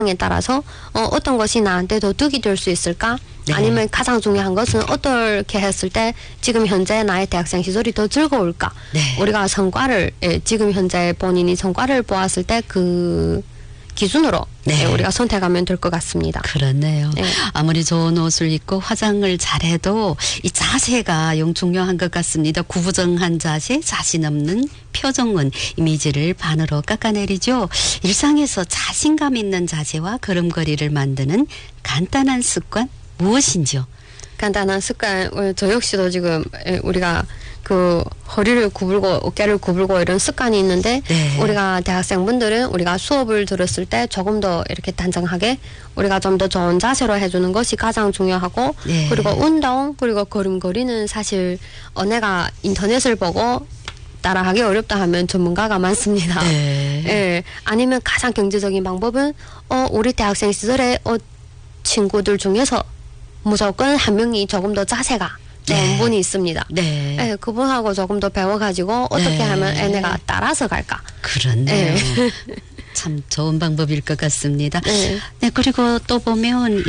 에 따라서 어떤 것이 나한테 더 득이 될 수 있을까? 네. 아니면 가장 중요한 것은 어떻게 했을 때 지금 현재 나의 대학생 시절이 더 즐거울까? 네. 우리가 성과를 지금 현재 본인이 성과를 보았을 때 그 기준으로 네. 우리가 선택하면 될 것 같습니다. 그렇네요. 네. 아무리 좋은 옷을 입고 화장을 잘해도 이 자세가 영 중요한 것 같습니다. 구부정한 자세, 자신 없는 표정은 이미지를 반으로 깎아내리죠. 일상에서 자신감 있는 자세와 걸음걸이를 만드는 간단한 습관 무엇인지요? 간단한 습관, 저 역시도 지금 우리가 그 허리를 구불고 어깨를 구불고 이런 습관이 있는데 네. 우리가 대학생분들은 우리가 수업을 들었을 때 조금 더 이렇게 단정하게 우리가 좀 더 좋은 자세로 해주는 것이 가장 중요하고 네. 그리고 운동 그리고 걸음걸이는 사실 내가 인터넷을 보고 따라하기 어렵다 하면 전문가가 많습니다. 네. 예. 아니면 가장 경제적인 방법은 우리 대학생 시절에 친구들 중에서 무조건 한 명이 조금 더 자세가 좋은 네. 분이 있습니다. 네. 예, 그분하고 조금 더 배워가지고 어떻게 네. 하면 애네가 따라서 갈까? 그렇네요. 네. 참 좋은 방법일 것 같습니다. 네. 네, 그리고 또 보면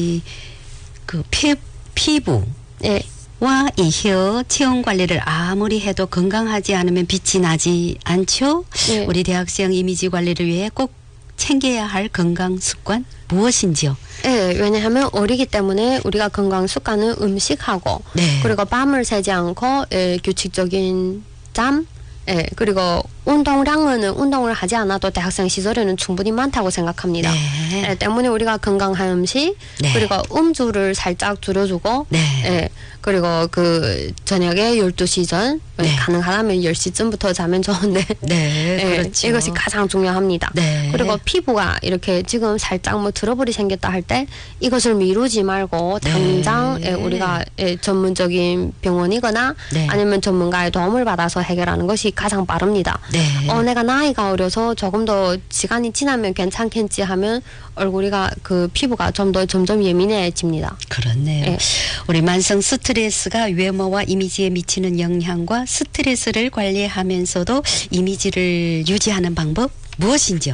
그 피부 예, 와 이 혀 체온 관리를 아무리 해도 건강하지 않으면 빛이 나지 않죠. 네. 우리 대학생 이미지 관리를 위해 꼭 챙겨야 할 건강 습관 무엇인지요? 예, 왜냐하면 어리기 때문에 우리가 건강 습관은 음식하고 네. 그리고 밤을 새지 않고 규칙적인 잠 그리고 운동량은 운동을 하지 않아도 대학생 시절에는 충분히 많다고 생각합니다. 네. 때문에 우리가 건강한 음식 네. 그리고 음주를 살짝 줄여주고 네. 그리고 그 저녁에 12시 전 네. 가능하면 10시쯤부터 자면 좋은데 네, 그렇죠. 이것이 가장 중요합니다. 네. 그리고 피부가 이렇게 지금 살짝 뭐 트러블이 생겼다 할 때 이것을 미루지 말고 당장 네. 우리가 전문적인 병원이거나 네. 아니면 전문가의 도움을 받아서 해결하는 것이 가장 빠릅니다. 네. 내가 나이가 어려서 조금 더 시간이 지나면 괜찮겠지 하면 얼굴이가 그 피부가 좀 더 점점 예민해집니다. 그렇네요. 네. 우리 만성 스트레스가 외모와 이미지에 미치는 영향과 스트레스를 관리하면서도 이미지를 유지하는 방법 무엇인지요?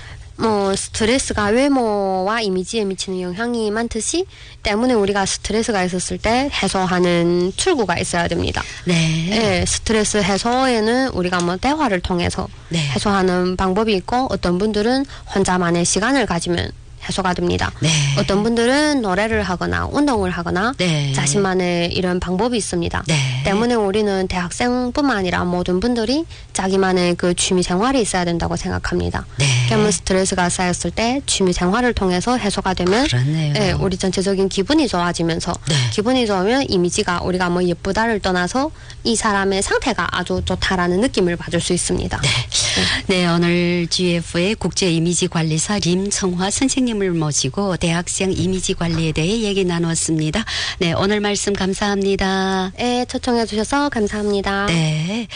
스트레스가 외모와 이미지에 미치는 영향이 많듯이 때문에 우리가 스트레스가 있었을 때 해소하는 출구가 있어야 됩니다. 네. 네, 스트레스 해소에는 우리가 대화를 통해서 네. 해소하는 방법이 있고 어떤 분들은 혼자만의 시간을 가지면 해소가 됩니다. 네. 어떤 분들은 노래를 하거나 운동을 하거나 네. 자신만의 이런 방법이 있습니다. 네. 때문에 우리는 대학생뿐만 아니라 모든 분들이 자기만의 그 취미 생활이 있어야 된다고 생각합니다. 네. 그러면 스트레스가 쌓였을 때 취미 생활을 통해서 해소가 되면 그렇네요. 우리 전체적인 기분이 좋아지면서 네. 기분이 좋으면 이미지가 우리가 예쁘다를 떠나서 이 사람의 상태가 아주 좋다라는 느낌을 받을 수 있습니다. 네, 오늘 GF의 국제 이미지 관리사 림청화 선생님을 모시고 대학생 이미지 관리에 대해 얘기 나눴습니다. 네, 오늘 말씀 감사합니다. 네, 초청해 주셔서 감사합니다. 네.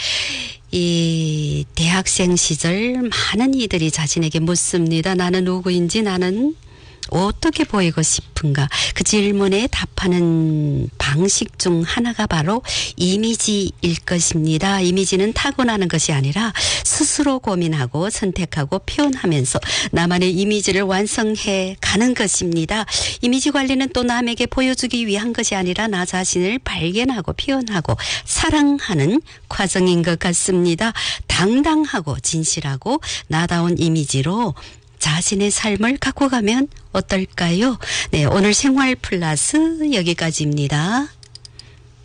이 대학생 시절 많은 이들이 자신에게 묻습니다. 나는 누구인지, 나는 어떻게 보이고 싶은가? 그 질문에 답하는 방식 중 하나가 바로 이미지일 것입니다. 이미지는 타고나는 것이 아니라 스스로 고민하고 선택하고 표현하면서 나만의 이미지를 완성해 가는 것입니다. 이미지 관리는 또 남에게 보여주기 위한 것이 아니라 나 자신을 발견하고 표현하고 사랑하는 과정인 것 같습니다. 당당하고 진실하고 나다운 이미지로 자신의 삶을 갖고 가면 어떨까요? 네, 오늘 생활 플러스 여기까지입니다.